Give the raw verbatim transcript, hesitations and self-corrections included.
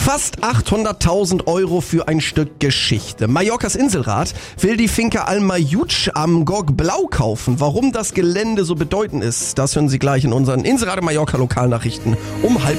Fast achthunderttausend Euro für ein Stück Geschichte. Mallorcas Inselrat will die Finca Almayutsch am Gorg Blau kaufen. Warum das Gelände so bedeutend ist, das hören Sie gleich in unseren Inselrate Mallorca Lokalnachrichten um halb